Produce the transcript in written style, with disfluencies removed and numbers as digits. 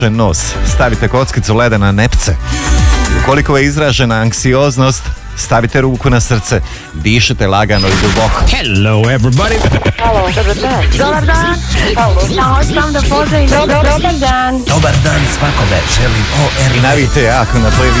nos, stavite kockicu leda na nepce. Ukoliko je izražena anksioznost, stavite ruku na srce, dišite lagano i duboko. Hello everybody. Halo, dobar dan. Dobar dan. Halo. Ja hoću da pozdravim. Dobar dan. Dobar dan svakome, želim I navijte jako na televiziju.